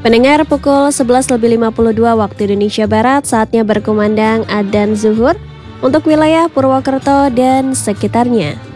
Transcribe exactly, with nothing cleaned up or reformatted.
Pendengar, pukul sebelas lebih lima puluh dua waktu Indonesia Barat, saatnya berkumandang adzan zuhur untuk wilayah Purwokerto dan sekitarnya.